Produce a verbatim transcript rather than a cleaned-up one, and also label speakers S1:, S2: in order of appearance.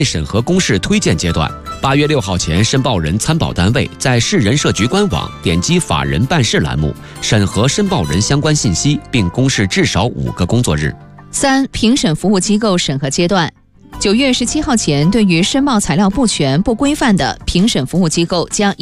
S1: 审核公示推荐阶段，八月六号前申报人参保单位在市人社局官网点击法人办事栏目，审核申报人相关信息，并公示至少五个工作日。
S2: 三、评审服务机构审核阶段，九月十七号前，对于申报材料不全、不规范的评审服务机构将